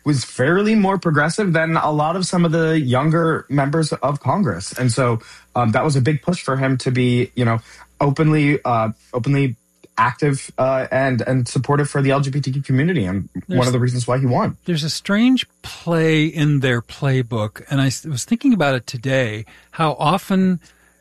was fairly more progressive than a lot of some of the younger members of Congress. And so that was a big push for him to be, openly active and supportive for the LGBTQ community, and one of the reasons why he won. There's a strange play in their playbook, and I was thinking about it today, how often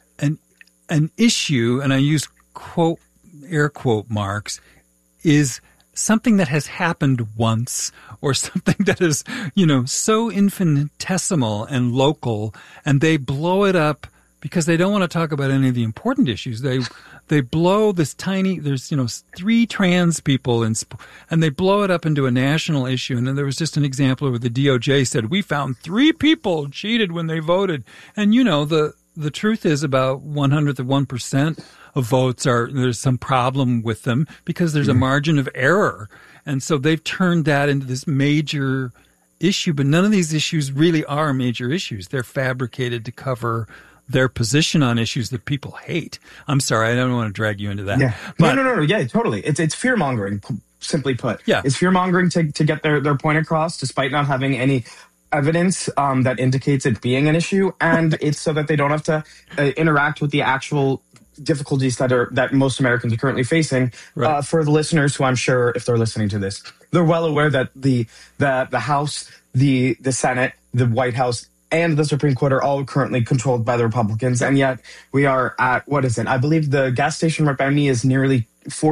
an issue, and I use air quote marks, is something that has happened once, or something that is, so infinitesimal and local, and they blow it up because they don't want to talk about any of the important issues. They blow this tiny, there's, 3 trans people, and they blow it up into a national issue. And then there was just an example where the DOJ said, we found 3 people cheated when they voted. And, the truth is about 1/100 of 1% of votes there's some problem with them because there's a margin of error. And so they've turned that into this major issue, but none of these issues really are major issues. They're fabricated to cover their position on issues that people hate. I'm sorry, I don't want to drag you into that. Yeah. But, no. Yeah, totally. It's fear-mongering, simply put. Yeah. It's fear-mongering to get their point across, despite not having any evidence that indicates it being an issue. And it's so that they don't have to interact with the actual difficulties that most Americans are currently facing. Right. For the listeners who I'm sure, if they're listening to this, they're well aware that the House, the Senate, the White House, and the Supreme Court are all currently controlled by the Republicans. And yet we are at, what is it? I believe the gas station right by me is nearly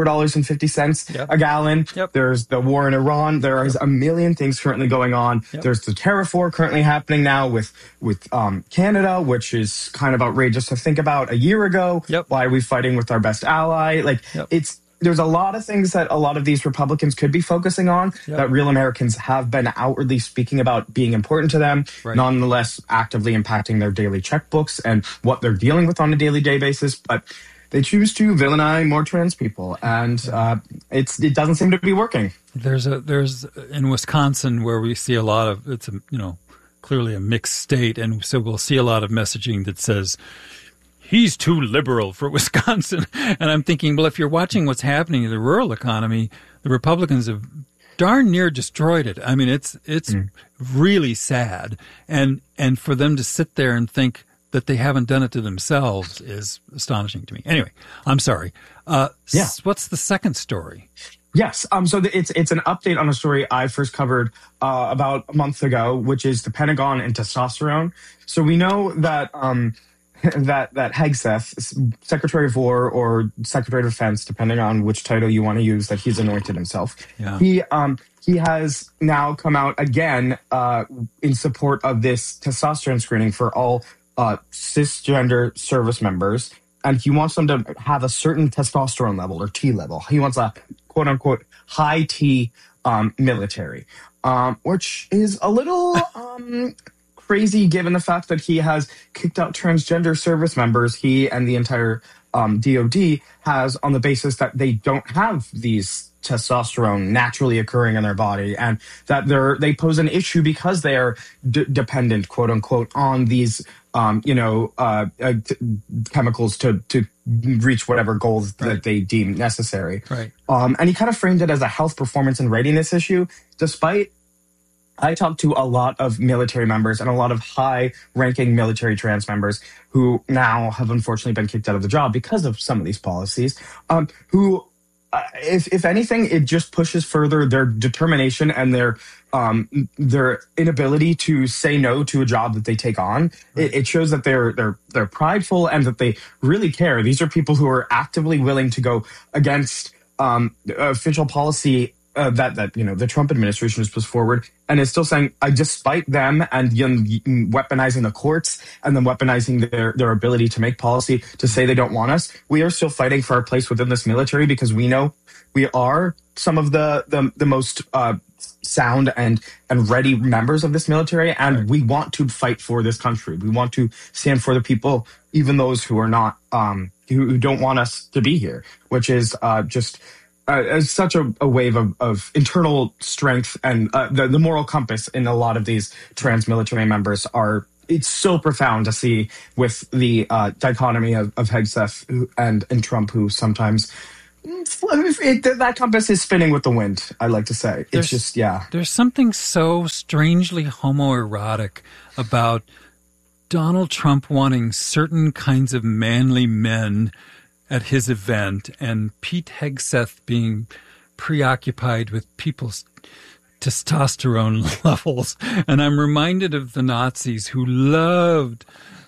$4.50 a gallon. Yep. There's the war in Iran. There is a million things currently going on. Yep. There's the tariff war currently happening now with Canada, which is kind of outrageous to think about. A year ago, why are we fighting with our best ally? There's a lot of things that a lot of these Republicans could be focusing on that real Americans have been outwardly speaking about being important to them, nonetheless actively impacting their daily checkbooks and what they're dealing with on a daily day basis. But they choose to villainize more trans people, and it doesn't seem to be working. There's in Wisconsin where we see a lot of, it's clearly a mixed state, and so we'll see a lot of messaging that says, he's too liberal for Wisconsin. And I'm thinking, well, if you're watching what's happening in the rural economy, the Republicans have darn near destroyed it. I mean, it's really sad. And for them to sit there and think that they haven't done it to themselves is astonishing to me. Anyway, I'm sorry. What's the second story? Yes. So it's an update on a story I first covered about a month ago, which is the Pentagon and testosterone. So we know that that Hegseth, Secretary of War or Secretary of Defense, depending on which title you want to use, that he's anointed himself. Yeah. He has now come out again in support of this testosterone screening for all cisgender service members, and he wants them to have a certain testosterone level or T level. He wants a quote unquote high T military, which is a little crazy given the fact that he has kicked out transgender service members, he and the entire DOD has, on the basis that they don't have these testosterone naturally occurring in their body, and that they pose an issue because they are dependent, quote unquote, on these chemicals to reach whatever goals that they deem necessary. Right. And he kind of framed it as a health, performance, and readiness issue, despite I talked to a lot of military members and a lot of high-ranking military trans members who now have unfortunately been kicked out of the job because of some of these policies, who, if anything, it just pushes further their determination and their inability to say no to a job that they take on. Right. It shows that they're prideful and that they really care. These are people who are actively willing to go against official policy that the Trump administration has pushed forward, and is still saying, despite them and weaponizing the courts and then weaponizing their ability to make policy to say they don't want us, we are still fighting for our place within this military because we know we are some of the most sound and ready members of this military, and we want to fight for this country. We want to stand for the people, even those who are not who don't want us to be here, which is just. It's such a wave of internal strength, and the moral compass in a lot of these trans military members it's so profound to see with the dichotomy of Hegseth and Trump, who sometimes That compass is spinning with the wind, I like to say. It's just, yeah. There's something so strangely homoerotic about Donald Trump wanting certain kinds of manly men at his event and Pete Hegseth being preoccupied with people's testosterone levels. And I'm reminded of the Nazis who loved,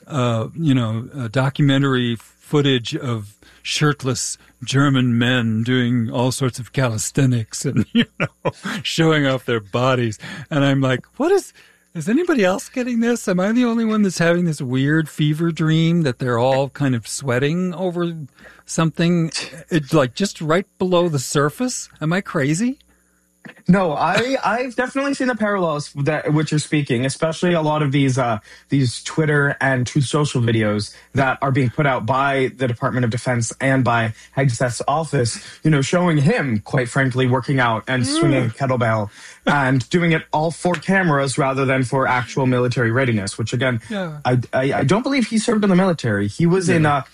documentary footage of shirtless German men doing all sorts of calisthenics and, showing off their bodies. And I'm like, is anybody else getting this? Am I the only one that's having this weird fever dream that they're all kind of sweating over something? It's like just right below the surface? Am I crazy? No, I've definitely seen the parallels that which you're speaking, especially a lot of these Twitter and Truth Social videos that are being put out by the Department of Defense and by Hegseth's office, showing him, quite frankly, working out and swinging a kettlebell and doing it all for cameras rather than for actual military readiness, which again, I don't believe he served in the military. He was a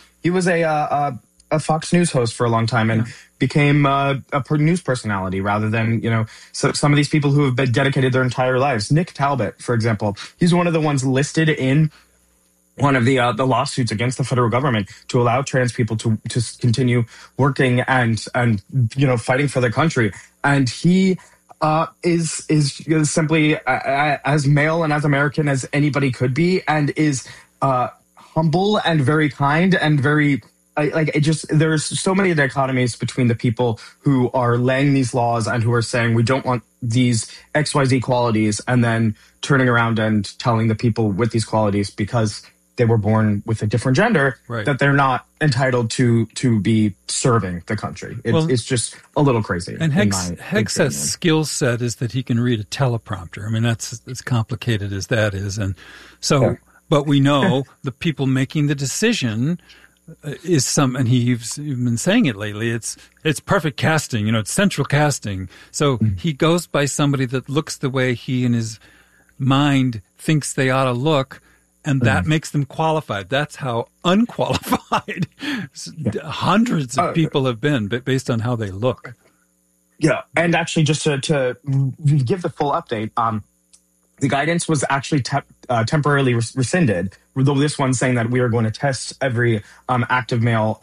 Fox News host for a long time and became a news personality rather than, so some of these people who have been dedicated their entire lives. Nick Talbot, for example, he's one of the ones listed in one of the lawsuits against the federal government to allow trans people to continue working and fighting for their country. And he is simply as male and as American as anybody could be, and is humble and very kind and very there's so many dichotomies between the people who are laying these laws and who are saying we don't want these XYZ qualities, and then turning around and telling the people with these qualities because they were born with a different gender that they're not entitled to be serving the country. It's just a little crazy. And Hegseth's skill set is that he can read a teleprompter. I mean, that's as complicated as that is. And so, but we know the people making the decision is and he's been saying it lately, it's perfect casting, it's central casting. So he goes by somebody that looks the way he in his mind thinks they ought to look, and that makes them qualified. That's how unqualified hundreds of people have been based on how they look. Yeah, and actually just to give the full update, the guidance was actually temporarily rescinded, though this one's saying that we are going to test every active male,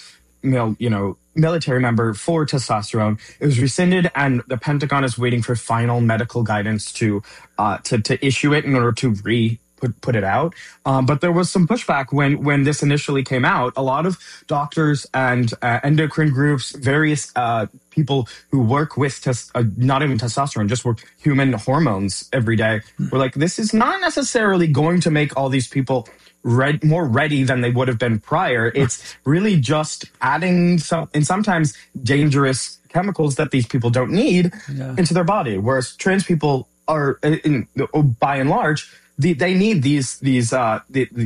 military member for testosterone. It was rescinded, and the Pentagon is waiting for final medical guidance to issue it in order to put it out. But there was some pushback when this initially came out. A lot of doctors and endocrine groups, various people who work with not even testosterone, just work human hormones every day, were like, this is not necessarily going to make all these people more ready than they would have been prior. It's really just adding sometimes dangerous chemicals that these people don't need into their body. Whereas trans people are, by and large, they need this testosterone,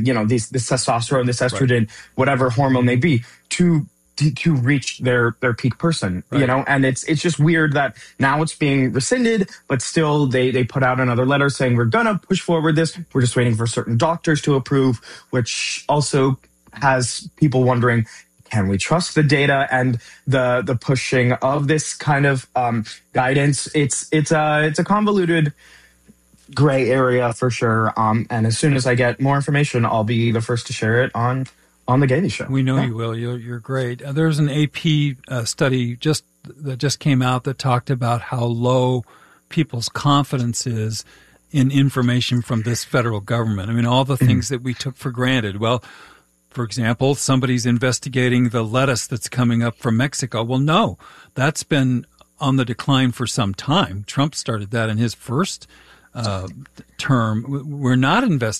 this estrogen, whatever hormone may be, to reach their peak person, and it's just weird that now it's being rescinded, but still they put out another letter saying we're gonna push forward this. We're just waiting for certain doctors to approve, which also has people wondering, can we trust the data and the pushing of this kind of guidance? It's a convoluted gray area for sure. And as soon as I get more information, I'll be the first to share it on the Getty Show. We know you will. You're great. There's an AP study that just came out that talked about how low people's confidence is in information from this federal government. I mean, all the things that we took for granted. Well, for example, somebody's investigating the lettuce that's coming up from Mexico. Well, no, that's been on the decline for some time. Trump started that in his first term. We're not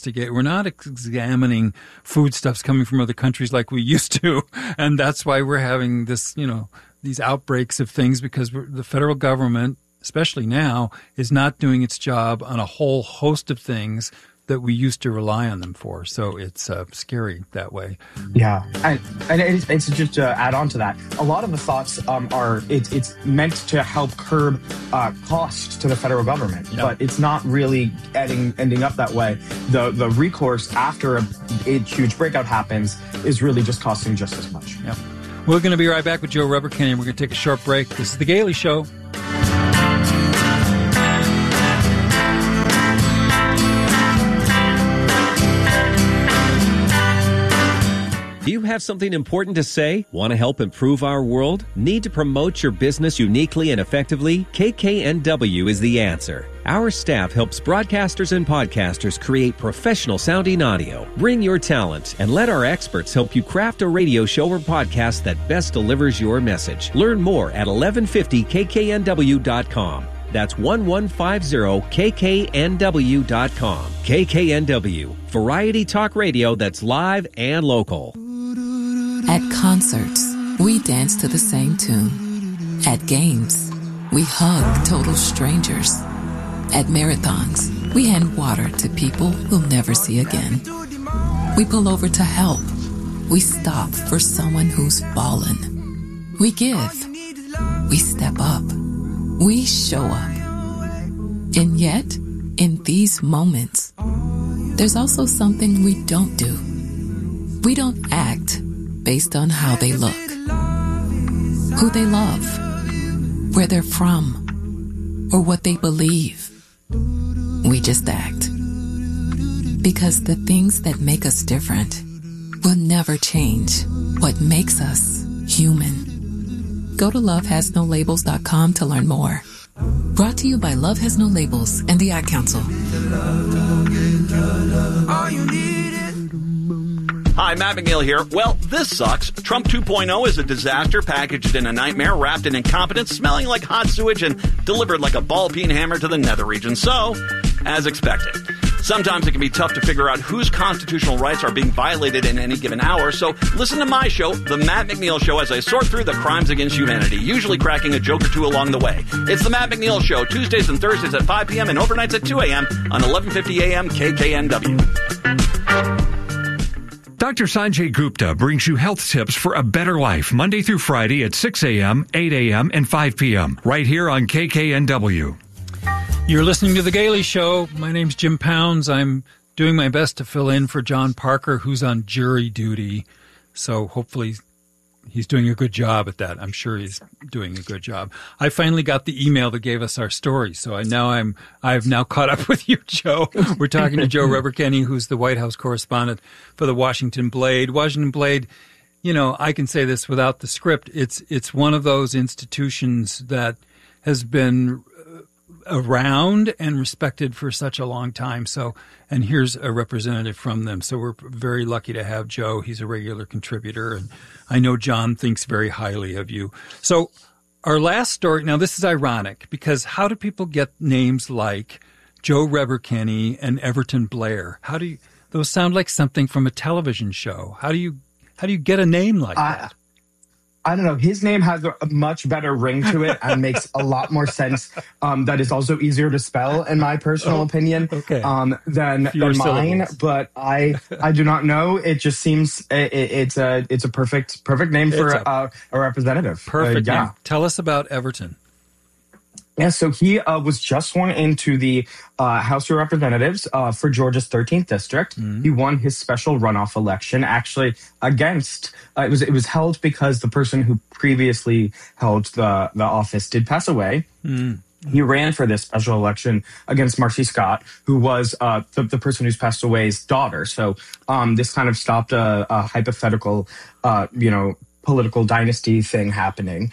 examining foodstuffs coming from other countries like we used to, and that's why we're having this, these outbreaks of things, because the federal government, especially now, is not doing its job on a whole host of things that we used to rely on them for. So it's scary that way. Yeah, and it's just to add on to that, a lot of the thoughts are it's meant to help curb costs to the federal government, but it's not really ending up that way. The recourse after a huge breakout happens is really just costing just as much. Yeah. We're going to be right back with Joe Rubber Kenny, and we're going to take a short break. This is The Gailey Show. Do you have something important to say? Want to help improve our world? Need to promote your business uniquely and effectively? KKNW is the answer. Our staff helps broadcasters and podcasters create professional sounding audio. Bring your talent and let our experts help you craft a radio show or podcast that best delivers your message. Learn more at 1150kknw.com. That's 1150kknw.com. KKNW, variety talk radio that's live and local. At concerts, we dance to the same tune. At games, we hug total strangers. At marathons, we hand water to people we'll never see again. We pull over to help. We stop for someone who's fallen. We give. We step up. We show up. And yet, in these moments, there's also something we don't do. We don't act based on how they look, who they love, where they're from, or what they believe. We just act. Because the things that make us different will never change what makes us human. Go to lovehasnolabels.com to learn more. Brought to you by Love Has No Labels and the Ad Council. Hi, Matt McNeil here. Well, this sucks. Trump 2.0 is a disaster packaged in a nightmare, wrapped in incompetence, smelling like hot sewage, and delivered like a ball-peen hammer to the nether region. So, as expected. Sometimes it can be tough to figure out whose constitutional rights are being violated in any given hour, so listen to my show, The Matt McNeil Show, as I sort through the crimes against humanity, usually cracking a joke or two along the way. It's The Matt McNeil Show, Tuesdays and Thursdays at 5 p.m. and overnights at 2 a.m. on 1150 a.m. KKNW. Dr. Sanjay Gupta brings you health tips for a better life Monday through Friday at 6 a.m., 8 a.m., and 5 p.m. right here on KKNW. You're listening to The Gailey Show. My name's Jim Pounds. I'm doing my best to fill in for John Parker, who's on jury duty. So hopefully he's doing a good job at that. I'm sure he's doing a good job. I finally got the email that gave us our story. So I've now caught up with you, Joe. We're talking to Joe Rubber Kenny, who's the White House correspondent for the Washington Blade. Washington Blade, you know, I can say this without the script. It's one of those institutions that has been around and respected for such a long time. So, and here's a representative from them. So we're very lucky to have Joe. He's a regular contributor, and I know John thinks very highly of you. So our last story, now this is ironic because how do people get names like Joe Rubber Kenny and Everton Blair? Those sound like something from a television show. How do you get a name like that? I don't know. His name has a much better ring to it and makes a lot more sense. That is also easier to spell, in my personal opinion, than mine. Syllables. But I do not know. It just seems it's a perfect name for a representative. Perfect. Name. Tell us about Everton. Yeah, so he was just sworn into the House of Representatives for Georgia's 13th district. Mm-hmm. He won his special runoff election, actually against. It was held because the person who previously held the office did pass away. Mm-hmm. He ran for this special election against Marcy Scott, who was the person who's passed away's daughter. So this kind of stopped a hypothetical, political dynasty thing happening.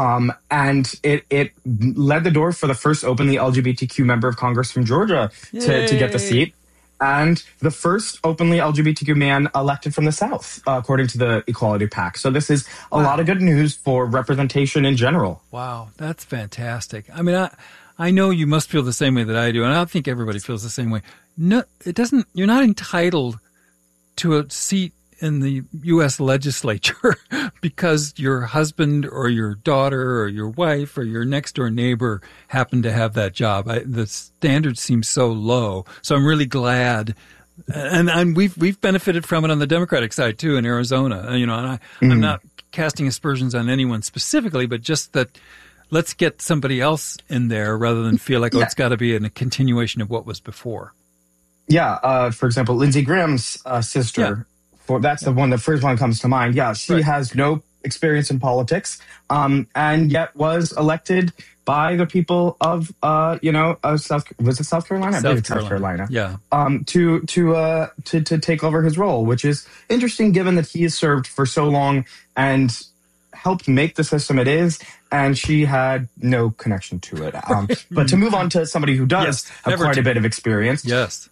And it led the door for the first openly LGBTQ member of Congress from Georgia to get the seat. And the first openly LGBTQ man elected from the South, according to the Equality PAC. So this is a lot of good news for representation in general. Wow, that's fantastic. I mean, I know you must feel the same way that I do, and I think everybody feels the same way. No, you're not entitled to a seat in the U.S. legislature because your husband or your daughter or your wife or your next door neighbor happened to have that job. The standards seem so low. So I'm really glad. And we've benefited from it on the Democratic side too in Arizona. And I'm not casting aspersions on anyone specifically, but just that let's get somebody else in there rather than feel like, it's got to be a continuation of what was before. Yeah. For example, Lindsey Graham's sister. That's the first one that comes to mind. Yeah, she has no experience in politics, and yet was elected by the people of South Carolina? South Carolina. Yeah. To take over his role, which is interesting given that he has served for so long and helped make the system it is, and she had no connection to it. But to move on to somebody who does have quite a bit of experience. Yes.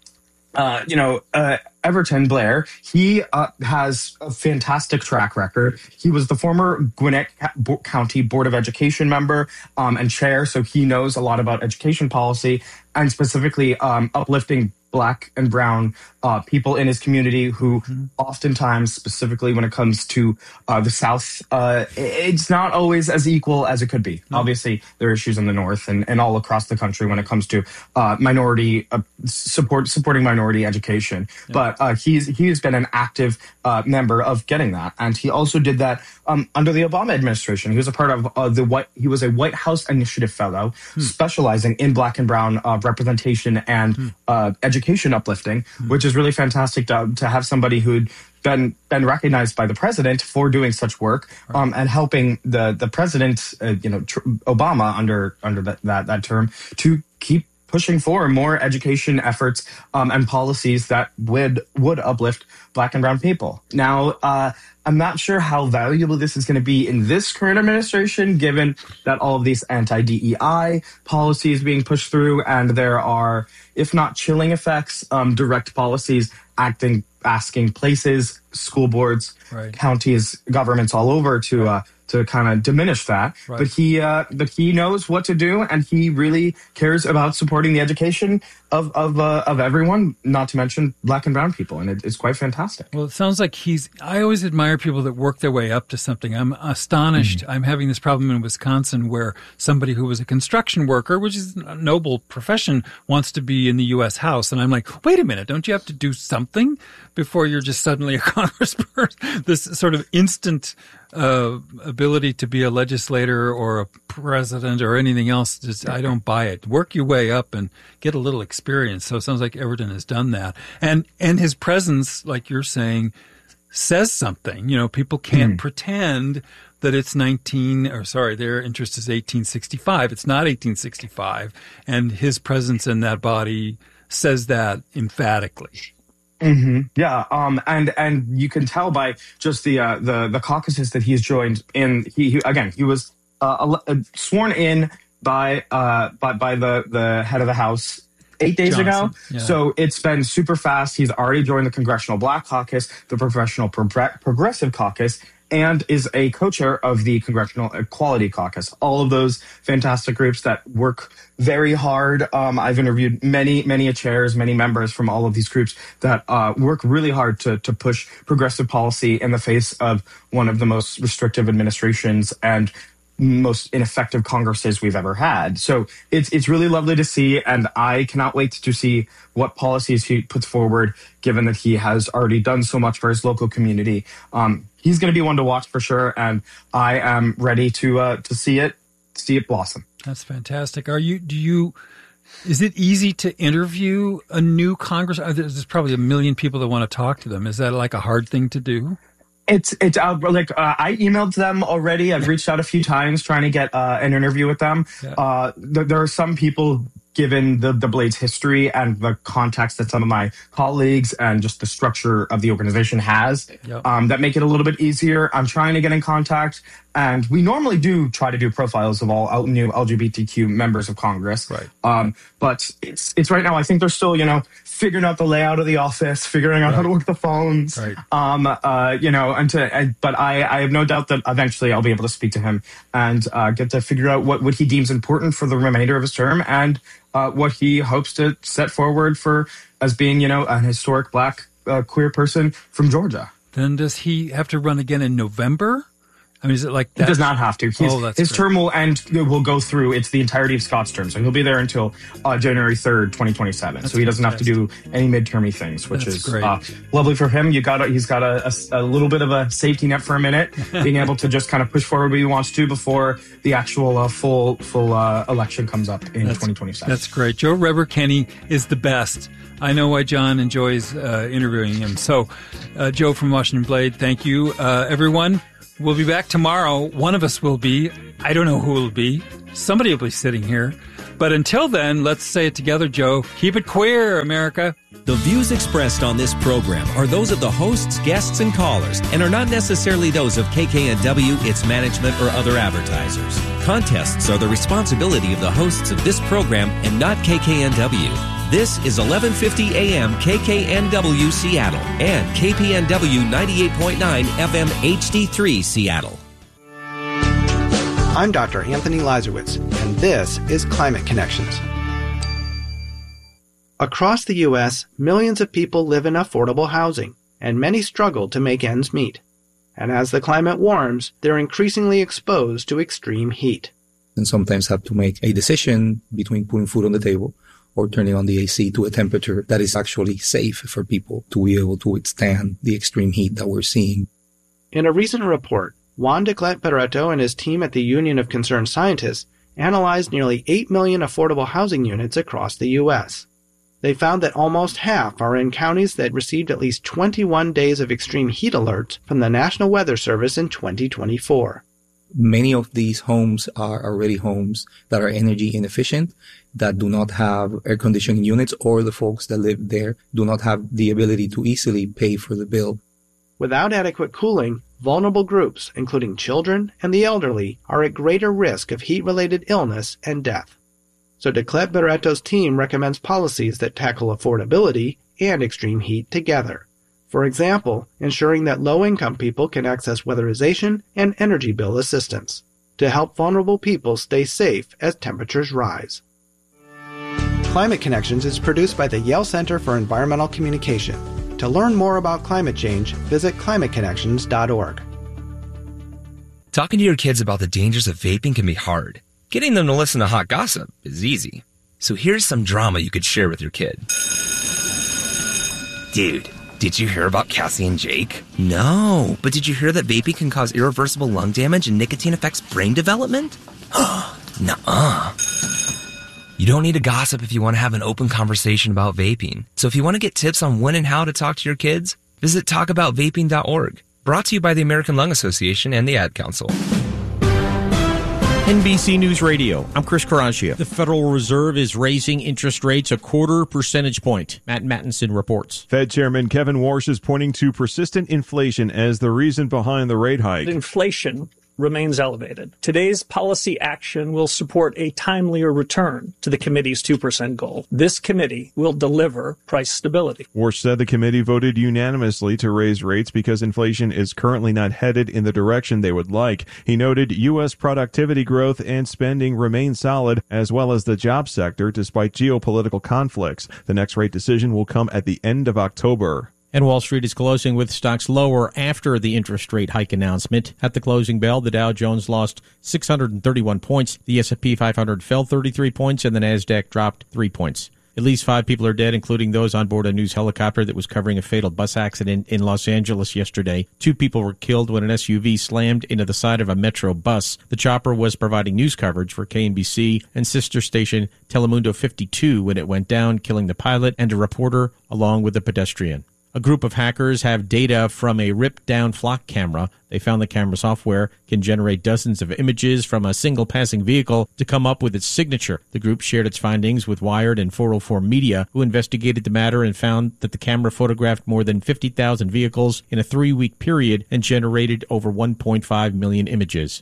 Everton Blair, he has a fantastic track record. He was the former Gwinnett County Board of Education member and chair, so he knows a lot about education policy and specifically uplifting Black and brown people in his community who oftentimes, specifically when it comes to the South, it's not always as equal as it could be. No. Obviously, there are issues in the North and all across the country when it comes to minority supporting minority education. Yeah. But he's been an active member of getting that. And he also did that under the Obama administration. He was a part of he was a White House Initiative Fellow specializing in Black and brown representation and education uplifting, which is really fantastic to have somebody who'd been recognized by the president for doing such work, and helping the president, Obama under that term, to keep pushing for more education efforts and policies that would uplift Black and brown people. Now, I'm not sure how valuable this is going to be in this current administration, given that all of these anti-DEI policies being pushed through, and there are, if not chilling effects, direct policies asking places, school boards, counties, governments all over to kind of diminish that. Right. But he knows what to do, and he really cares about supporting the education of everyone, not to mention Black and brown people, and it's quite fantastic. Well, it sounds like I always admire people that work their way up to something. I'm astonished. Mm-hmm. I'm having this problem in Wisconsin where somebody who was a construction worker, which is a noble profession, wants to be in the U.S. House. And I'm like, wait a minute, don't you have to do something before you're just suddenly a congressperson? This sort of instant ability to be a legislator or a president or anything else, I don't buy it. Work your way up and get a little experience. So it sounds like Everton has done that. And his presence, like you're saying, says something. People can't pretend that it's their interest is 1865. It's not 1865. And his presence in that body says that emphatically. Mm-hmm. Yeah, and you can tell by just the caucuses that he's joined in. He was sworn in by the head of the House 8 days ago. Yeah. So it's been super fast. He's already joined the Congressional Black Caucus, the Professional Progressive Caucus, and is a co-chair of the Congressional Equality Caucus. All of those fantastic groups that work very hard. I've interviewed many chairs, many members from all of these groups that work really hard to push progressive policy in the face of one of the most restrictive administrations and most ineffective Congresses we've ever had. So it's really lovely to see, and I cannot wait to see what policies he puts forward, given that he has already done so much for his local community. He's going to be one to watch for sure, and I am ready to see it blossom. That's fantastic. Is it easy to interview a new Congress? There's probably a million people that want to talk to them. Is that like a hard thing to do? It's I emailed them already. I've reached out a few times trying to get an interview with them. Yeah. There are some people, given the Blade's history and the context that some of my colleagues and just the structure of the organization has, that make it a little bit easier. I'm trying to get in contact, and we normally do try to do profiles of all new LGBTQ members of Congress. Right. But it's right now, I think they're still, figuring out the layout of the office, figuring out how to work the phones. Right. But I have no doubt that eventually I'll be able to speak to him and get to figure out what he deems important for the remainder of his term and what he hopes to set forward for as being, an historic Black queer person from Georgia. Then does he have to run again in November? I mean, is it like that? He does not have to. His term will go through. It's the entirety of Scott's term. So he'll be there until January 3rd, 2027. So he doesn't have to do any midtermy things, which is great. Lovely for him. He's got a little bit of a safety net for a minute, being able to just kind of push forward what he wants to before the actual full election comes up in 2027. That's great. Joe Reber Kenney is the best. I know why John enjoys interviewing him. So, Joe from Washington Blade, thank you. Everyone, We'll be back tomorrow. One of us will be. I don't know who will be. Somebody will be sitting here. But until then, let's say it together, Joe. Keep it queer, America. The views expressed on this program are those of the hosts, guests, and callers, and are not necessarily those of KKNW, its management, or other advertisers. Contests are the responsibility of the hosts of this program and not KKNW. This is 1150 AM KKNW Seattle and KPNW 98.9 FM HD3 Seattle. I'm Dr. Anthony Lazarowitz, and this is Climate Connections. Across the U.S., millions of people live in affordable housing, and many struggle to make ends meet. And as the climate warms, they're increasingly exposed to extreme heat. And sometimes have to make a decision between putting food on the table or turning on the AC to a temperature that is actually safe for people to be able to withstand the extreme heat that we're seeing. In a recent report, Juan Declet Barreto and his team at the Union of Concerned Scientists analyzed nearly 8 million affordable housing units across the U.S. They found that almost half are in counties that received at least 21 days of extreme heat alerts from the National Weather Service in 2024. Many of these homes are already homes that are energy inefficient, that do not have air conditioning units, or the folks that live there do not have the ability to easily pay for the bill. Without adequate cooling, vulnerable groups, including children and the elderly, are at greater risk of heat-related illness and death. So Declet Barreto's team recommends policies that tackle affordability and extreme heat together. For example, ensuring that low-income people can access weatherization and energy bill assistance to help vulnerable people stay safe as temperatures rise. Climate Connections is produced by the Yale Center for Environmental Communication. To learn more about climate change, visit climateconnections.org. Talking to your kids about the dangers of vaping can be hard. Getting them to listen to hot gossip is easy. So here's some drama you could share with your kid. Dude, did you hear about Cassie and Jake? No, but did you hear that vaping can cause irreversible lung damage and nicotine affects brain development? Nuh-uh. You don't need to gossip if you want to have an open conversation about vaping. So if you want to get tips on when and how to talk to your kids, visit talkaboutvaping.org. Brought to you by the American Lung Association and the Ad Council. NBC News Radio, I'm Chris Caraccio. The Federal Reserve is raising interest rates a 0.25 percentage point. Matt Mattinson reports. Fed Chairman Kevin Warsh is pointing to persistent inflation as the reason behind the rate hike. Inflation remains elevated. Today's policy action will support a timelier return to the committee's 2% goal. This committee will deliver price stability. Warsh said the committee voted unanimously to raise rates because inflation is currently not headed in the direction they would like. He noted U.S. productivity growth and spending remain solid, as well as the job sector, despite geopolitical conflicts. The next rate decision will come at the end of October. And Wall Street is closing with stocks lower after the interest rate hike announcement. At the closing bell, the Dow Jones lost 631 points, the S&P 500 fell 33 points, and the Nasdaq dropped 3 points. At least 5 people are dead, including those on board a news helicopter that was covering a fatal bus accident in Los Angeles yesterday. 2 people were killed when an SUV slammed into the side of a Metro bus. The chopper was providing news coverage for KNBC and sister station Telemundo 52 when it went down, killing the pilot and a reporter along with the pedestrian. A group of hackers have data from a ripped-down flock camera. They found the camera software can generate dozens of images from a single passing vehicle to come up with its signature. The group shared its findings with Wired and 404 Media, who investigated the matter and found that the camera photographed more than 50,000 vehicles in a 3-week period and generated over 1.5 million images.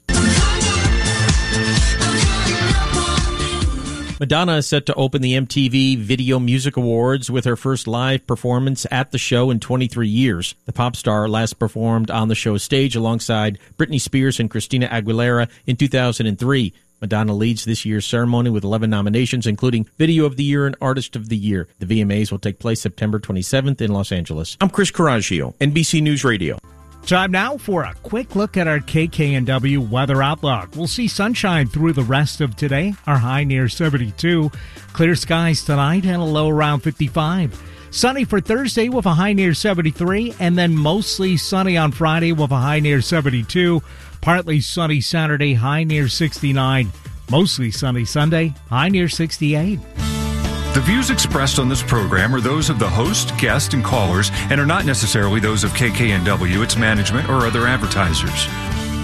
Madonna is set to open the MTV Video Music Awards with her first live performance at the show in 23 years. The pop star last performed on the show's stage alongside Britney Spears and Christina Aguilera in 2003. Madonna leads this year's ceremony with 11 nominations, including Video of the Year and Artist of the Year. The VMAs will take place September 27th in Los Angeles. I'm Chris Caraccio, NBC News Radio. Time now for a quick look at our KKNW weather outlook. We'll see sunshine through the rest of today. Our high near 72. Clear skies tonight and a low around 55. Sunny for Thursday with a high near 73. And then mostly sunny on Friday with a high near 72. Partly sunny Saturday, high near 69. Mostly sunny Sunday, high near 68. The views expressed on this program are those of the host, guest, and callers and are not necessarily those of KKNW, its management, or other advertisers.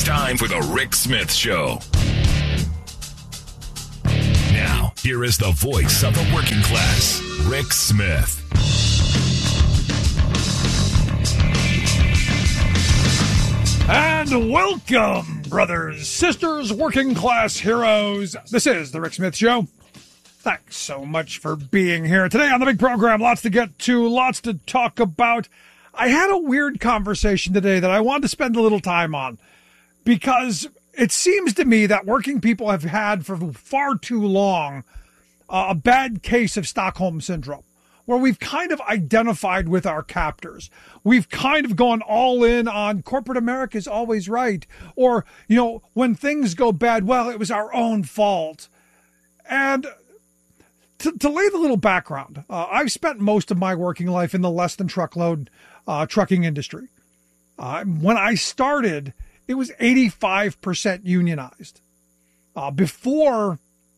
It's time for the Rick Smith Show. Now, here is the voice of the working class, Rick Smith. And welcome, brothers, sisters, working class heroes. This is the Rick Smith Show. Thanks so much for being here today on the big program. Lots to get to, lots to talk about. I had a weird conversation today that I wanted to spend a little time on because it seems to me that working people have had for far too long a bad case of Stockholm Syndrome, where we've kind of identified with our captors. We've kind of gone all in on corporate America is always right. Or, you know, when things go bad, well, it was our own fault. And to lay the little background, I've spent most of my working life in the less than truckload trucking industry. When I started, it was 85% unionized. Before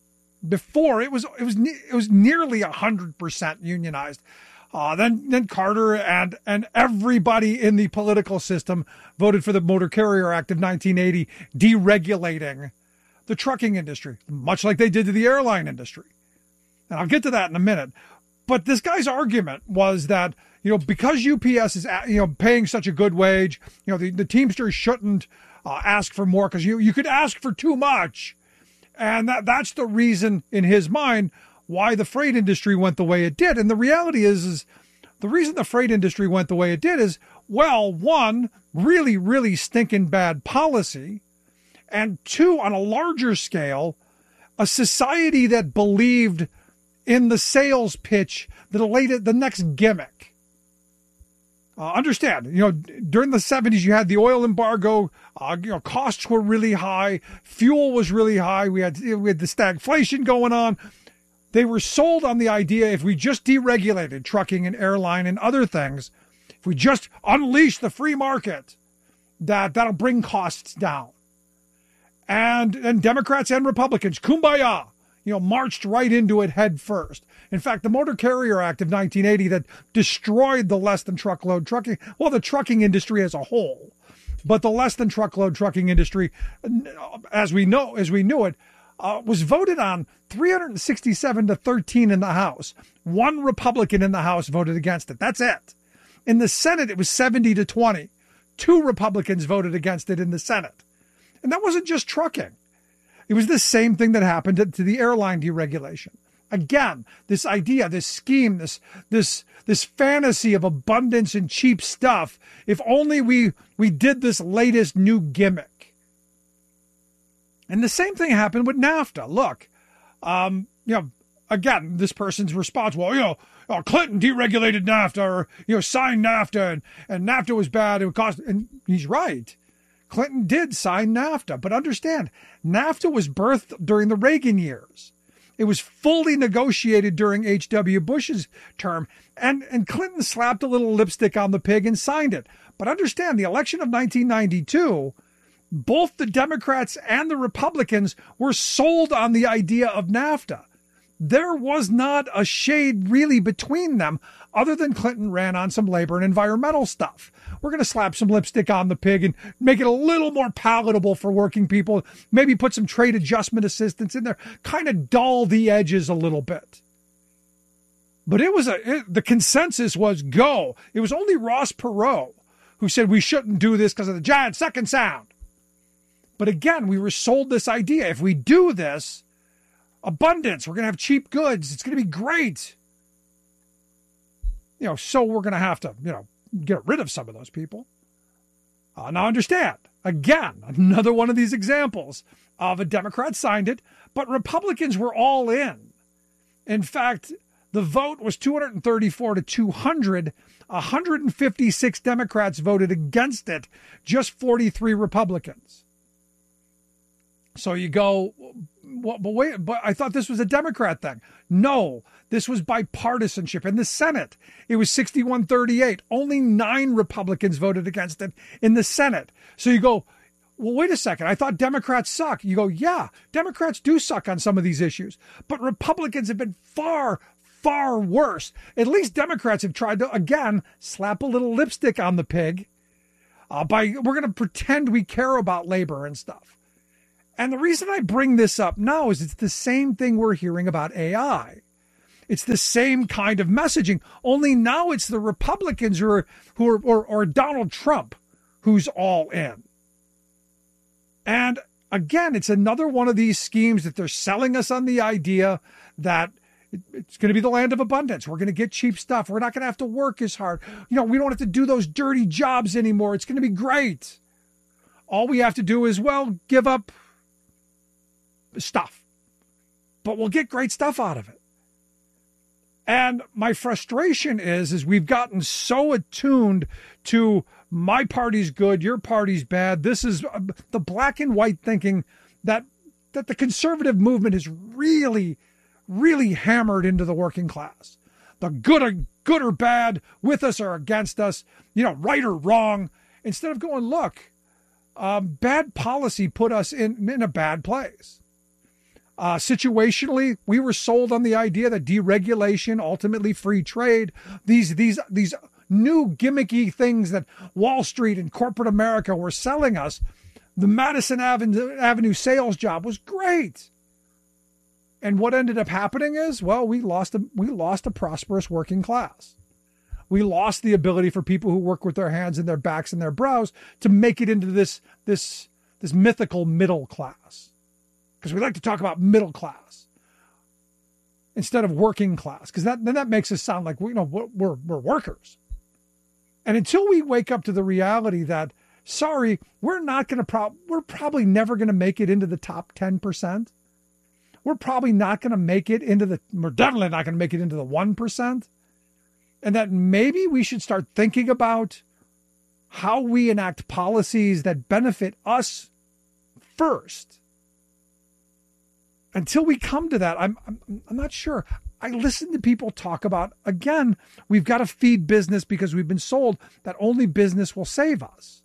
it was nearly 100% unionized. Then Carter and everybody in the political system voted for the Motor Carrier Act of 1980, deregulating the trucking industry, much like they did to the airline industry. And I'll get to that in a minute. But this guy's argument was that, you know, because UPS is, you know, paying such a good wage, you know, the Teamsters shouldn't ask for more because you could ask for too much. And that's the reason in his mind why the freight industry went the way it did. And the reality is the reason the freight industry went the way it did is, well, one, really, really stinking bad policy. And two, on a larger scale, a society that believed in the sales pitch, the next gimmick. Understand, you know, during the 70s, you had the oil embargo, you know, costs were really high, fuel was really high, we had the stagflation going on. They were sold on the idea if we just deregulated trucking and airline and other things, if we just unleash the free market, that'll bring costs down. And Democrats and Republicans, kumbaya, you know, marched right into it head first. In fact, the Motor Carrier Act of 1980 that destroyed the less than truckload trucking, well, the trucking industry as a whole, but the less than truckload trucking industry, as we knew it, was voted on 367 to 13 in the House. One Republican in the House voted against it. That's it. In the Senate, it was 70 to 20. Two Republicans voted against it in the Senate. And that wasn't just trucking. It was the same thing that happened to the airline deregulation. Again, this idea, this scheme, this fantasy of abundance and cheap stuff. If only we did this latest new gimmick. And the same thing happened with NAFTA. Look, you know, again, this person's response, well, you know, Clinton deregulated NAFTA, or, you know, signed NAFTA, and NAFTA was bad. It would cost, and he's right. Clinton did sign NAFTA, but understand, NAFTA was birthed during the Reagan years. It was fully negotiated during H.W. Bush's term, and Clinton slapped a little lipstick on the pig and signed it. But understand, the election of 1992, both the Democrats and the Republicans were sold on the idea of NAFTA. There was not a shade really between them other than Clinton ran on some labor and environmental stuff. We're going to slap some lipstick on the pig and make it a little more palatable for working people. Maybe put some trade adjustment assistance in there, kind of dull the edges a little bit. But the consensus was go. It was only Ross Perot who said we shouldn't do this because of the giant second sound. But again, we were sold this idea. If we do this, abundance, we're going to have cheap goods. It's going to be great. You know, so we're going to have to, you know, get rid of some of those people. Now understand, again, another one of these examples of a Democrat signed it, but Republicans were all in. In fact, the vote was 234 to 200. 156 Democrats voted against it, just 43 Republicans. So you go, well, but wait, but I thought this was a Democrat thing. No, this was bipartisanship. In the Senate, it was 61-38. Only 9 Republicans voted against it in the Senate. So you go, well, wait a second. I thought Democrats suck. You go, yeah, Democrats do suck on some of these issues, but Republicans have been far, far worse. At least Democrats have tried to, again, slap a little lipstick on the pig. We're going to pretend we care about labor and stuff. And the reason I bring this up now is it's the same thing we're hearing about AI. It's the same kind of messaging, only now it's the Republicans or Donald Trump who's all in. And again, it's another one of these schemes that they're selling us on the idea that it's going to be the land of abundance. We're going to get cheap stuff. We're not going to have to work as hard. We don't have to do those dirty jobs anymore. It's going to be great. All we have to do is, give up stuff. But we'll get great stuff out of it. And my frustration is we've gotten so attuned to my party's good, your party's bad. This is the black and white thinking that the conservative movement is really, really hammered into the working class. The good or bad, with us or against us, right or wrong. Instead of going, look, bad policy put us in a bad place. Situationally, we were sold on the idea that deregulation, ultimately free trade, these new gimmicky things that Wall Street and corporate America were selling us. The Madison Avenue sales job was great. And what ended up happening is, we lost a prosperous working class. We lost the ability for people who work with their hands and their backs and their brows to make it into this mythical middle class. Because we like to talk about middle class instead of working class, because that makes us sound like we're workers. And until we wake up to the reality that, sorry, we're probably never going to make it into the top 10%. We're probably not going to make it we're definitely not going to make it into the 1%. And that maybe we should start thinking about how we enact policies that benefit us first. Until we come to that, I'm not sure. I listen to people talk about, again, we've got to feed business because we've been sold that only business will save us.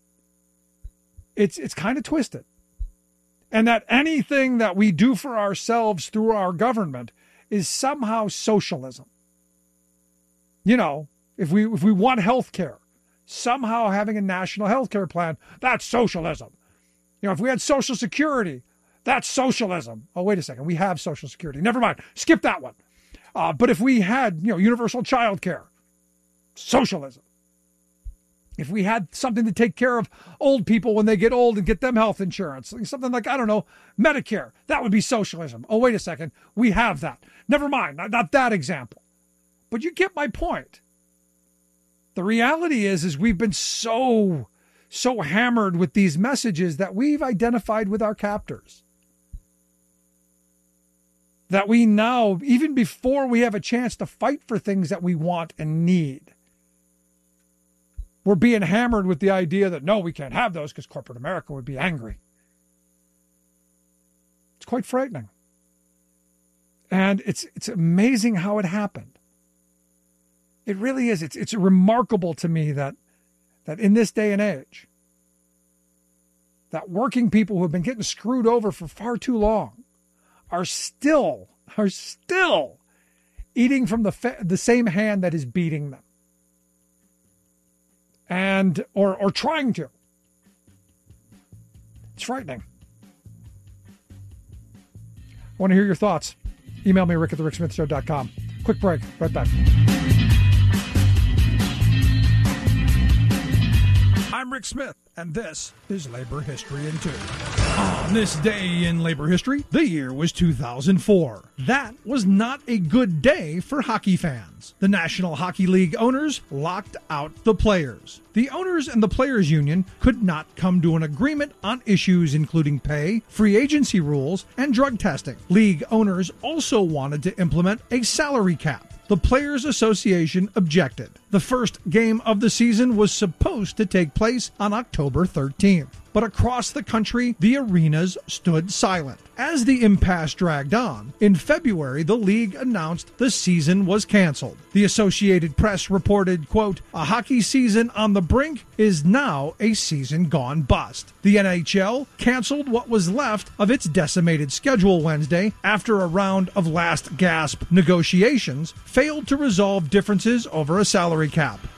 It's kind of twisted. And that anything that we do for ourselves through our government is somehow socialism. If we want health care, somehow having a national health care plan, that's socialism. If we had Social Security, that's socialism. Oh, wait a second. We have Social Security. Never mind. Skip that one. But if we had, universal child care, socialism. If we had something to take care of old people when they get old and get them health insurance, something like, Medicare, that would be socialism. Oh, wait a second. We have that. Never mind. Not that example. But you get my point. The reality is we've been so hammered with these messages that we've identified with our captors. That we now, even before we have a chance to fight for things that we want and need, we're being hammered with the idea that, no, we can't have those because corporate America would be angry. It's quite frightening. And it's amazing how it happened. It really is. It's remarkable to me that in this day and age, that working people who have been getting screwed over for far too long are still eating from the same hand that is beating them, and or trying to. It's frightening. I want to hear your thoughts. Email me, rick@thericksmithshow.com. Quick break. Right back. I'm Rick Smith, and this is Labor History in 2. On this day in labor history, the year was 2004. That was not a good day for hockey fans. The National Hockey League owners locked out the players. The owners and the players' union could not come to an agreement on issues including pay, free agency rules, and drug testing. League owners also wanted to implement a salary cap. The Players Association objected. The first game of the season was supposed to take place on October 13th. But across the country, the arenas stood silent. As the impasse dragged on, in February, the league announced the season was canceled. The Associated Press reported, quote, "A hockey season on the brink is now a season gone bust." The NHL canceled what was left of its decimated schedule Wednesday after a round of last-gasp negotiations failed to resolve differences over a salary cap.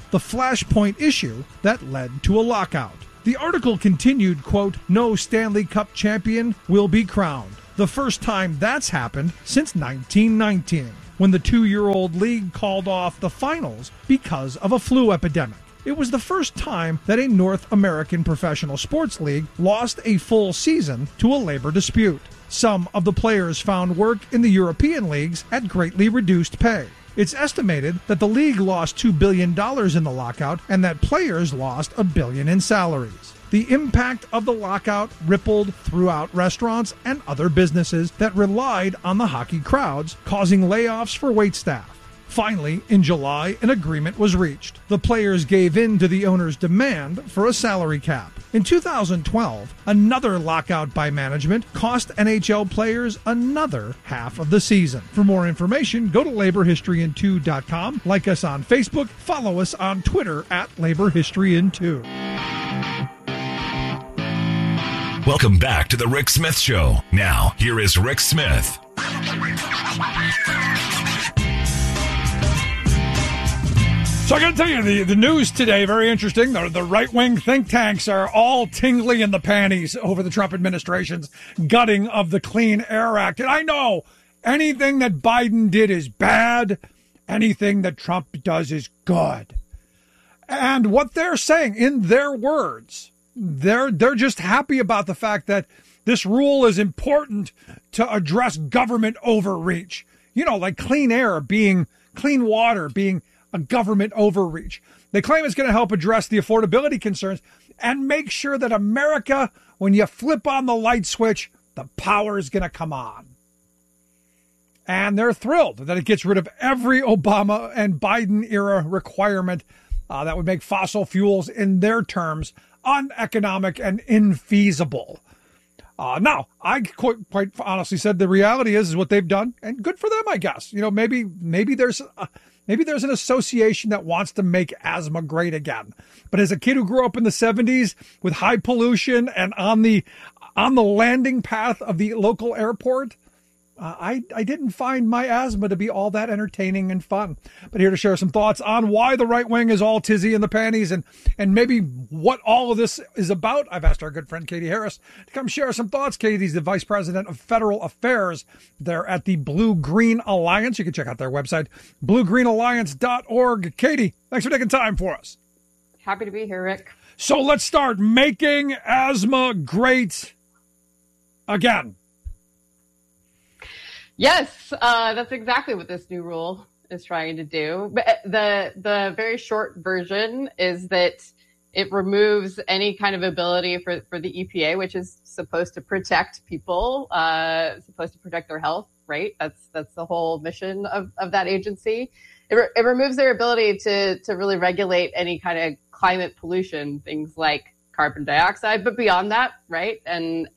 the flashpoint issue that led to a lockout. The article continued, quote, "No Stanley Cup champion will be crowned. The first time that's happened since 1919, when the 2-year-old league called off the finals because of a flu epidemic. It was the first time that a North American professional sports league lost a full season to a labor dispute. Some of the players found work in the European leagues at greatly reduced pay. It's estimated that the league lost $2 billion in the lockout and that players lost $1 billion in salaries. The impact of the lockout rippled throughout restaurants and other businesses that relied on the hockey crowds, causing layoffs for waitstaff. Finally, in July, an agreement was reached. The players gave in to the owner's demand for a salary cap. In 2012, another lockout by management cost NHL players another half of the season. For more information, go to laborhistoryin2.com, like us on Facebook, follow us on Twitter at laborhistoryin2. Welcome back to the Rick Smith Show. Now, here is Rick Smith. So I got to tell you, the news today, very interesting. The right-wing think tanks are all tingly in the panties over the Trump administration's gutting of the Clean Air Act. And I know anything that Biden did is bad. Anything that Trump does is good. And what they're saying, in their words, they're just happy about the fact that this rule is important to address government overreach. You know, like clean air being, clean water being a government overreach. They claim it's going to help address the affordability concerns and make sure that America, when you flip on the light switch, the power is going to come on. And they're thrilled that it gets rid of every Obama and Biden era requirement that would make fossil fuels, in their terms, uneconomic and infeasible. Now, I quite honestly said the reality is what they've done, and good for them, I guess. You know, maybe there's an association that wants to make asthma great again. But as a kid who grew up in the 70s with high pollution and on the landing path of the local airport, I didn't find my asthma to be all that entertaining and fun. But here to share some thoughts on why the right wing is all tizzy in the panties and maybe what all of this is about, I've asked our good friend Katie Harris to come share some thoughts. Katie's the Vice President of Federal Affairs there at the Blue Green Alliance. You can check out their website, bluegreenalliance.org. Katie, thanks for taking time for us. Happy to be here, Rick. So let's start making asthma great again. Yes, that's exactly what this new rule is trying to do. But the very short version is that it removes any kind of ability for the EPA, which is supposed to protect people, supposed to protect their health, right? That's the whole mission of that agency. It removes their ability to really regulate any kind of climate pollution, things like carbon dioxide, but beyond that, right? And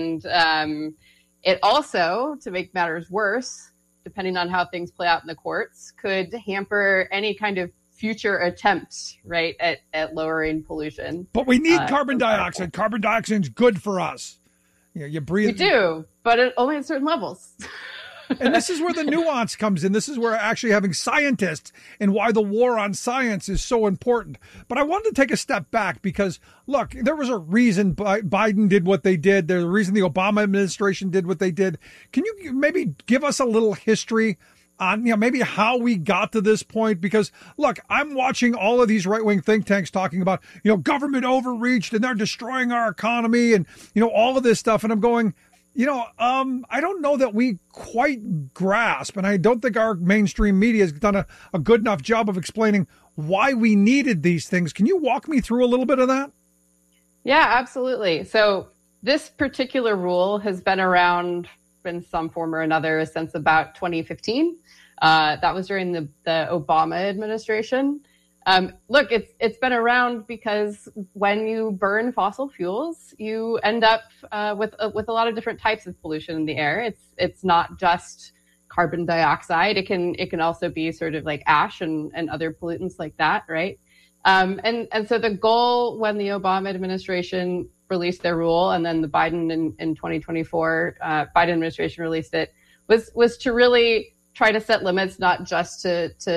it also, to make matters worse, depending on how things play out in the courts, could hamper any kind of future attempts, right, at lowering pollution. But we need carbon dioxide. Carbon dioxide is good for us. You know, you breathe. We do, but only at certain levels. And this is where the nuance comes in. This is where actually having scientists and why the war on science is so important. But I wanted to take a step back because, look, there was a reason Biden did what they did. There's a reason the Obama administration did what they did. Can you maybe give us a little history on, maybe how we got to this point? Because, look, I'm watching all of these right-wing think tanks talking about, government overreached and they're destroying our economy and, all of this stuff. And I'm going, I don't know that we quite grasp, and I don't think our mainstream media has done a good enough job of explaining why we needed these things. Can you walk me through a little bit of that? Yeah, absolutely. So this particular rule has been around in some form or another since about 2015. That was during the Obama administration. Look, it's been around because when you burn fossil fuels, you end up with a lot of different types of pollution in the air. It's not just carbon dioxide. It can also be sort of like ash and other pollutants like that, right? And so the goal when the Obama administration released their rule, and then the Biden in 2024 Biden administration released it, was to really try to set limits, not just to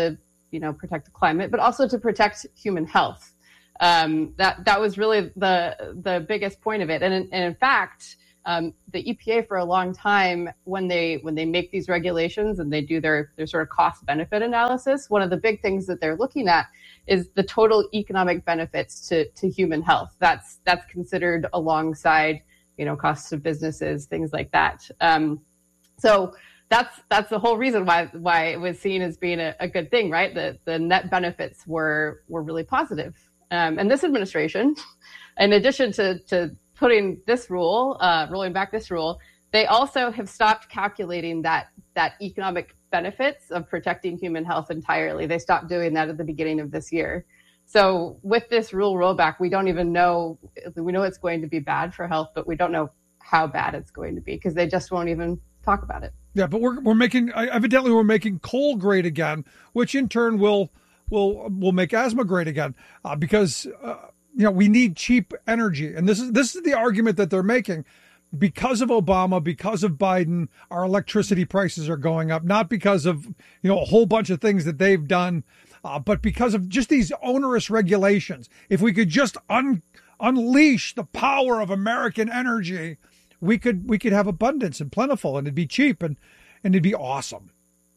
protect the climate, but also to protect human health. That was really the biggest point of it. And in fact, the EPA for a long time, when they make these regulations and they do their sort of cost benefit analysis, one of the big things that they're looking at is the total economic benefits to human health. That's considered alongside, costs of businesses, things like that. So that's the whole reason why it was seen as being a good thing, right? The net benefits were really positive. And this administration, in addition to putting this rule, rolling back this rule, they also have stopped calculating that economic benefits of protecting human health entirely. They stopped doing that at the beginning of this year. So with this rule rollback, we don't even know. We know it's going to be bad for health, but we don't know how bad it's going to be because they just won't even talk about it. Yeah, but we're making coal great again, which in turn will make asthma great again because we need cheap energy, and this is the argument that they're making. Because of Obama, because of Biden, our electricity prices are going up, not because of a whole bunch of things that they've done, but because of just these onerous regulations. If we could just unleash the power of American energy, we could have abundance and plentiful, and it'd be cheap and it'd be awesome.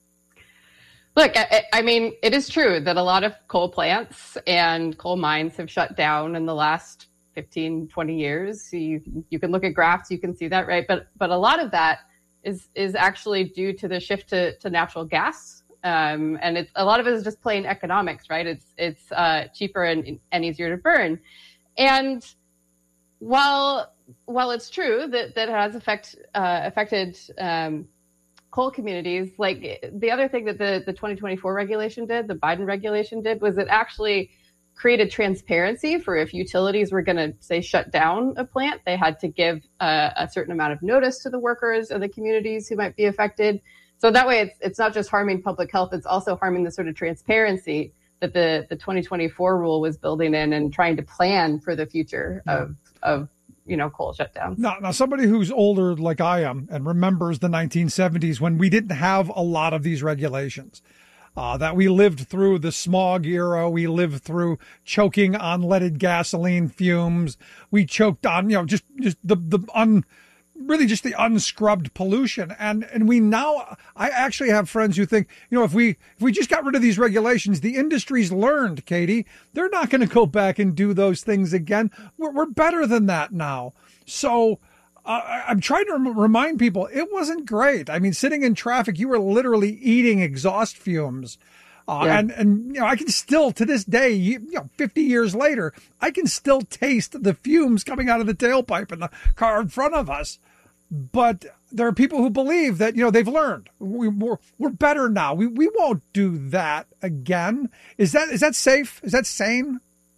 Look, I mean, it is true that a lot of coal plants and coal mines have shut down in the last 15, 20 years. You can look at graphs, you can see that, right? But a lot of that is actually due to the shift to natural gas. And a lot of it is just plain economics, right? It's cheaper and easier to burn. And while it's true that it has affected coal communities, like the other thing that the 2024 regulation did, the Biden regulation did, was it actually created transparency for if utilities were going to, say, shut down a plant, they had to give a certain amount of notice to the workers and the communities who might be affected. So that way it's not just harming public health, it's also harming the sort of transparency that the 2024 rule was building in and trying to plan for the future of coal shutdowns. Now, somebody who's older like I am and remembers the 1970s when we didn't have a lot of these regulations, that we lived through the smog era, we lived through choking on leaded gasoline fumes, we choked on, just the unscrubbed pollution. And we now, I actually have friends who think, if we just got rid of these regulations, the industry's learned, Katie, they're not going to go back and do those things again. We're better than that now. So I'm trying to remind people it wasn't great. I mean, sitting in traffic, you were literally eating exhaust fumes. And I can still, to this day, 50 years later, I can still taste the fumes coming out of the tailpipe in the car in front of us. But there are people who believe that, they've learned. We're better now. We won't do that again. Is that safe? Is that sane?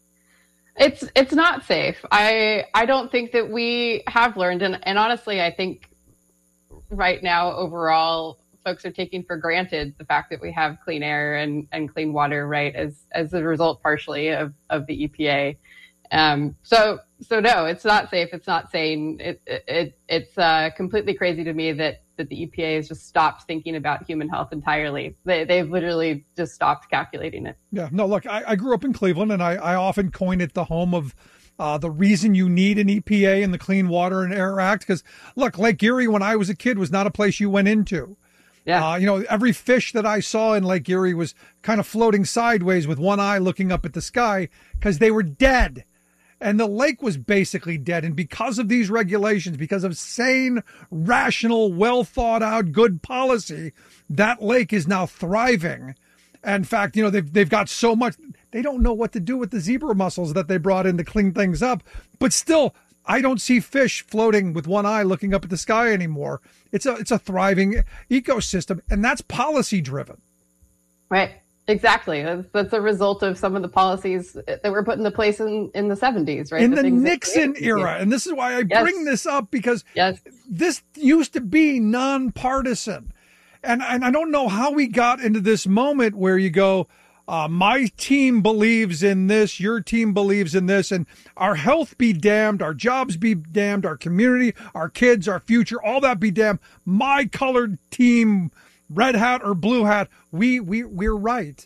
It's not safe. I don't think that we have learned. And honestly, I think right now, overall, folks are taking for granted the fact that we have clean air and clean water, right, as a result partially of the EPA. So no, it's not safe. It's not sane. It's completely crazy to me that the EPA has just stopped thinking about human health entirely. They've literally just stopped calculating it. Yeah, no, look, I grew up in Cleveland, and I often coin it the home of the reason you need an EPA and the Clean Water and Air Act. Because, look, Lake Erie, when I was a kid, was not a place you went into. Yeah. Every fish that I saw in Lake Erie was kind of floating sideways with one eye looking up at the sky because they were dead. And the lake was basically dead. And because of these regulations, because of sane, rational, well thought out, good policy, that lake is now thriving. In fact, they've got so much, they don't know what to do with the zebra mussels that they brought in to clean things up. But still, I don't see fish floating with one eye looking up at the sky anymore. It's a thriving ecosystem, and that's policy driven. Right. Exactly. That's a result of some of the policies that were put into place in the 70s, right? In the Nixon era. And this is why I bring this up, because this used to be nonpartisan. And I don't know how we got into this moment where you go, my team believes in this, your team believes in this, and our health be damned, our jobs be damned, our community, our kids, our future, all that be damned. My colored team, red hat or blue hat, we're right.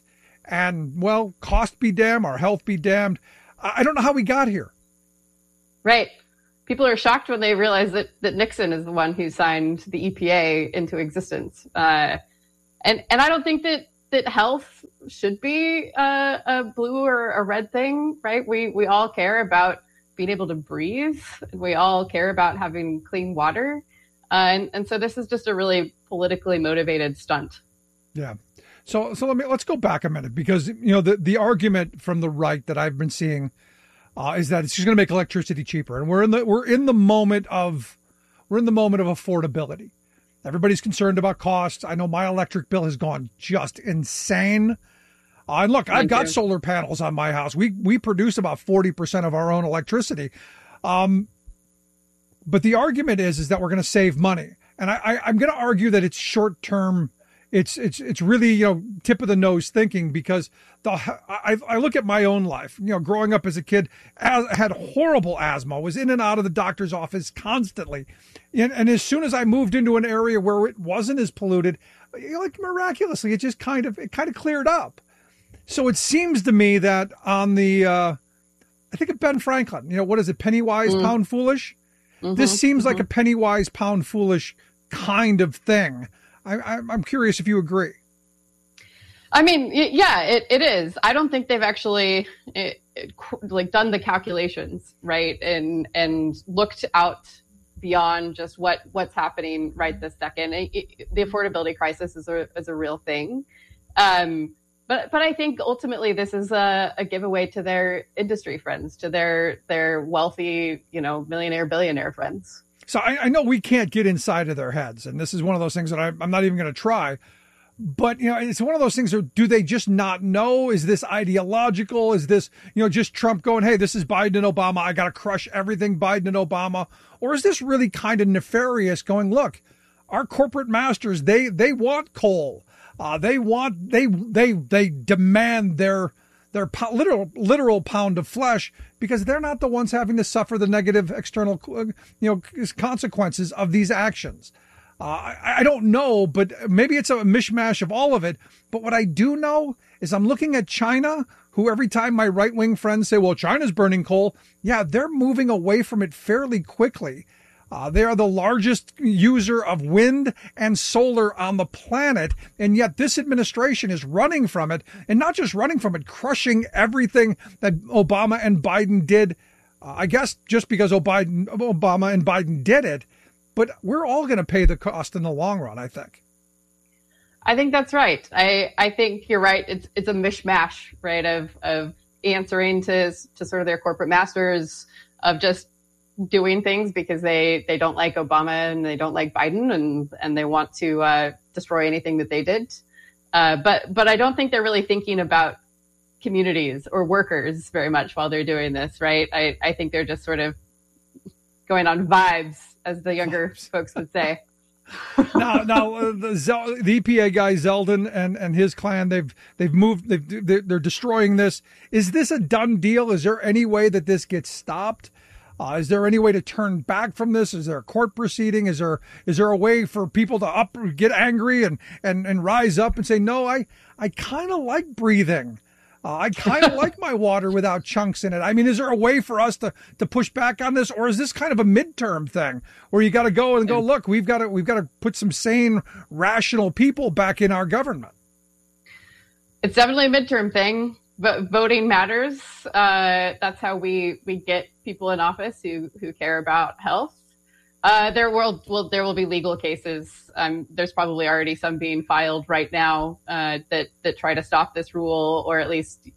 and, well, cost be damned, our health be damned. I don't know how we got here. Right. People are shocked when they realize that Nixon is the one who signed the EPA into existence. And I don't think that health should be a blue or a red thing, right? We all care about being able to breathe. We all care about having clean water. And so this is just a really politically motivated stunt. Yeah. So let's go back a minute, because the argument from the right that I've been seeing is that it's just going to make electricity cheaper, and we're in the moment of affordability. Everybody's concerned about costs. I know my electric bill has gone just insane. And look, I've got solar panels on my house. We produce about 40% of our own electricity, but the argument is that we're going to save money, and I'm going to argue that it's short term. It's really, tip of the nose thinking, because I look at my own life, growing up as a kid, had horrible asthma, was in and out of the doctor's office constantly. And as soon as I moved into an area where it wasn't as polluted, like miraculously, it just kind of cleared up. So it seems to me that on I think of Ben Franklin, what is it? Penny wise, pound foolish. This seems like a penny wise, pound foolish kind of thing. I'm curious if you agree. I mean, yeah, it is. I don't think they've actually done the calculations, right, and looked out beyond just what's happening right this second. The affordability crisis is a real thing, but I think ultimately this is a giveaway to their industry friends, to their wealthy, millionaire, billionaire friends. So I know we can't get inside of their heads, and this is one of those things that I'm not even going to try. But, it's one of those things, do they just not know? Is this ideological? Is this, just Trump going, hey, this is Biden and Obama, I got to crush everything Biden and Obama? Or is this really kind of nefarious, going, look, our corporate masters, they want coal. They demand their literal pound of flesh, because they're not the ones having to suffer the negative external, consequences of these actions. I don't know, but maybe it's a mishmash of all of it. But what I do know is I'm looking at China, who every time my right-wing friends say, well, China's burning coal, yeah, they're moving away from it fairly quickly. They are the largest user of wind and solar on the planet, and yet this administration is running from it, and not just running from it, crushing everything that Obama and Biden did, I guess just because Obama and Biden did it, but we're all going to pay the cost in the long run, I think. I think that's right. I think you're right. It's a mishmash, right, of answering to sort of their corporate masters, of just doing things because they don't like Obama and they don't like Biden, and they want to destroy anything that they did. But I don't think they're really thinking about communities or workers very much while they're doing this, right? I think they're just sort of going on vibes, as the younger folks would say. Now, the EPA guy Zeldin and his clan, they've moved. They're destroying this. Is this a done deal? Is there any way that this gets stopped? Is there any way to turn back from this? Is there a court proceeding? Is there a way for people to get angry and rise up and say, no, I kind of like breathing. I kind of like my water without chunks in it. I mean, is there a way for us to push back on this, or is this kind of a midterm thing where you got to go and go, look, we've got to put some sane, rational people back in our government? It's definitely a midterm thing. But voting matters. That's how we get people in office who care about health. There will be legal cases. There's probably already some being filed right now that try to stop this rule, or at least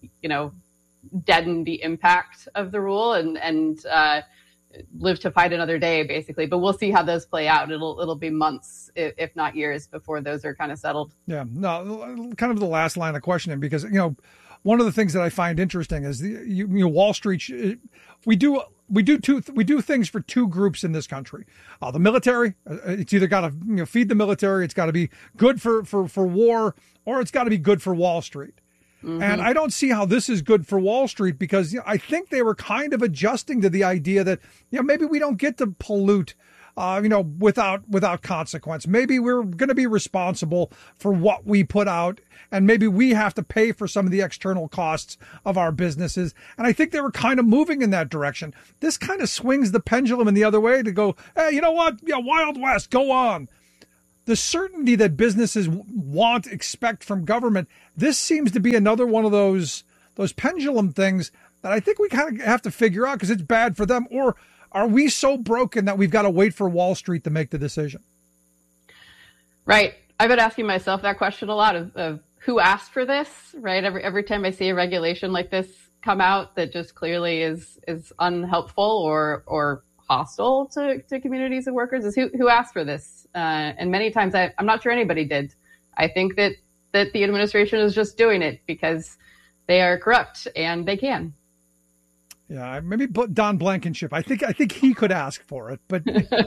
deaden the impact of the rule and live to fight another day, basically. But we'll see how those play out. It'll be months, if not years, before those are kind of settled. Yeah. No, kind of the last line of questioning, because one of the things that I find interesting is Wall Street. We do things for two groups in this country. The military. It's either got to feed the military. It's got to be good for war, or it's got to be good for Wall Street. Mm-hmm. And I don't see how this is good for Wall Street, because I think they were kind of adjusting to the idea that maybe we don't get to pollute without consequence. Maybe we're going to be responsible for what we put out, and maybe we have to pay for some of the external costs of our businesses. And I think they were kind of moving in that direction. This kind of swings the pendulum in the other way to go, hey, you know what? Yeah, Wild West, go on. The certainty that businesses expect from government, this seems to be another one of those pendulum things that I think we kind of have to figure out because it's bad for them. Or are we so broken that we've got to wait for Wall Street to make the decision? Right. I've been asking myself that question a lot of who asked for this, right? Every time I see a regulation like this come out that just clearly is unhelpful or hostile to communities and workers, is who asked for this? And many times I'm not sure anybody did. I think that the administration is just doing it because they are corrupt and they can. Yeah, maybe Don Blankenship. I think he could ask for it, but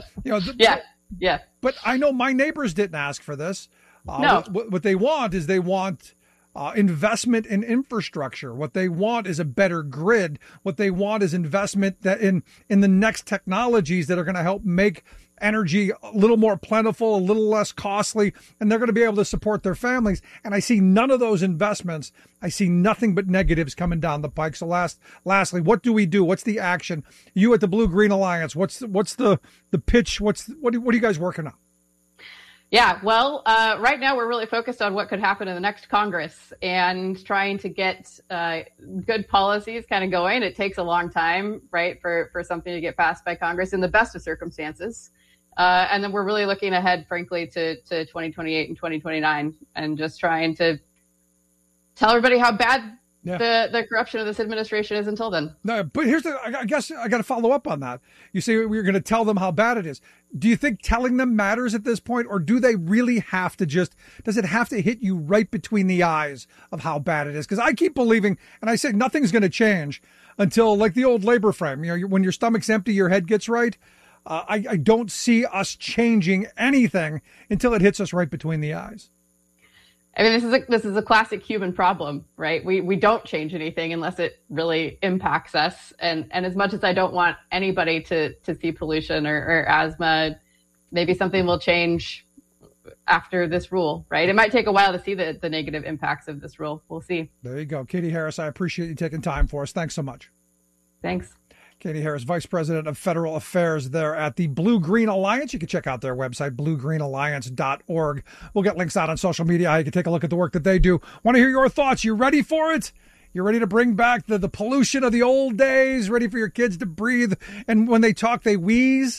yeah. But I know my neighbors didn't ask for this. No. What they want is investment in infrastructure. What they want is a better grid. What they want is investment that in the next technologies that are going to help make energy a little more plentiful, a little less costly, and they're going to be able to support their families. And I see none of those investments. I see nothing but negatives coming down the pike. So lastly, what do we do? What's the action? You at the Blue Green Alliance, what's the pitch? What are you guys working on? Yeah, well, right now we're really focused on what could happen in the next Congress and trying to get good policies kind of going. It takes a long time, right, for something to get passed by Congress in the best of circumstances. And then we're really looking ahead, frankly, to 2028 and 2029 and just trying to tell everybody how bad the corruption of this administration is until then. No, but I guess I got to follow up on that. You say we're going to tell them how bad it is. Do you think telling them matters at this point, or do they really have to does it have to hit you right between the eyes of how bad it is? Because I keep believing, and I say nothing's going to change until, like the old labor frame, when your stomach's empty, your head gets right. I don't see us changing anything until it hits us right between the eyes. I mean, this is a classic human problem, right? We don't change anything unless it really impacts us. And as much as I don't want anybody to see pollution or asthma, maybe something will change after this rule, right? It might take a while to see the negative impacts of this rule. We'll see. There you go. Katie Harris, I appreciate you taking time for us. Thanks so much. Thanks. Katie Harris, Vice President of Federal Affairs there at the Blue Green Alliance. You can check out their website, bluegreenalliance.org. We'll get links out on social media. You can take a look at the work that they do. Want to hear your thoughts? You ready for it? You ready to bring back the pollution of the old days? Ready for your kids to breathe? And when they talk, they wheeze?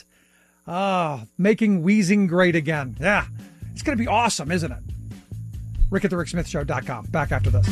Making wheezing great again. Yeah, it's going to be awesome, isn't it? Rick at thericksmithshow.com. Back after this.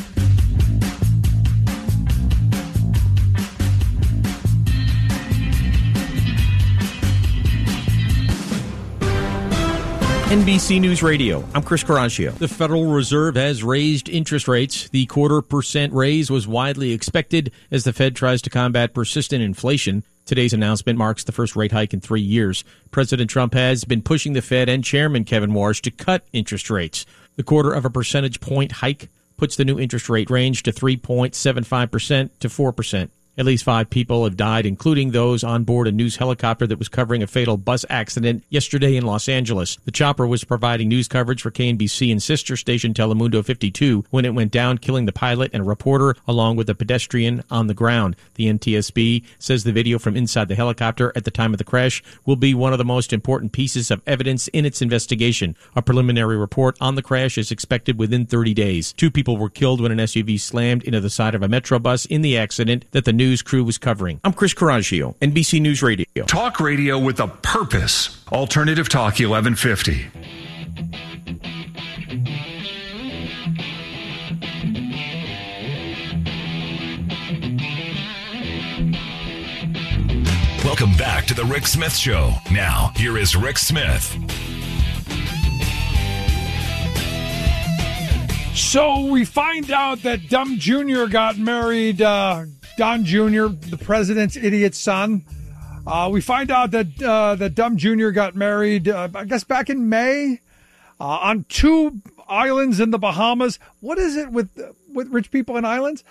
NBC News Radio, I'm Chris Caraccio. The Federal Reserve has raised interest rates. The 0.25% raise was widely expected as the Fed tries to combat persistent inflation. Today's announcement marks the first rate hike in 3 years. President Trump has been pushing the Fed and Chairman Kevin Warsh to cut interest rates. The 0.25 percentage point hike puts the new interest rate range to 3.75% to 4%. At least 5 people have died, including those on board a news helicopter that was covering a fatal bus accident yesterday in Los Angeles. The chopper was providing news coverage for KNBC and sister station Telemundo 52 when it went down, killing the pilot and a reporter, along with a pedestrian on the ground. The NTSB says the video from inside the helicopter at the time of the crash will be one of the most important pieces of evidence in its investigation. A preliminary report on the crash is expected within 30 days. 2 people were killed when an SUV slammed into the side of a Metro bus in the accident that the news crew was covering. I'm Chris Caraccio, NBC News Radio. Talk radio with a purpose. Alternative Talk 1150. Welcome back to the Rick Smith Show. Now, here is Rick Smith. So we find out that Dumb Jr. got married, Don Jr., the president's idiot son. We find out that Dumb Jr. got married, I guess back in May, on 2 islands in the Bahamas. What is it with rich people in islands?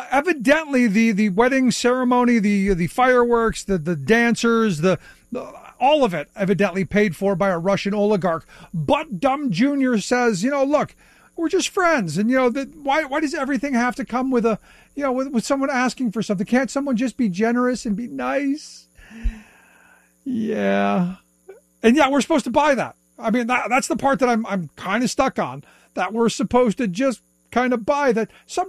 Evidently, the wedding ceremony, the fireworks, the dancers, all of it evidently paid for by a Russian oligarch. But Dumb Jr. says, look, we're just friends. And, why does everything have to come with with someone asking for something? Can't someone just be generous and be nice? Yeah. And yeah, we're supposed to buy that. I mean, that's the part that I'm kind of stuck on, that we're supposed to just kind of buy that. Some